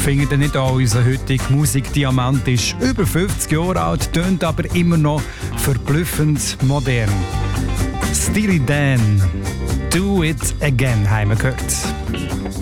Findet ihr nicht auch, unser heutiger Musikdiamant ist über 50 Jahre alt, tönt aber immer noch verblüffend modern. Steely Dan, Do It Again haben wir gehört.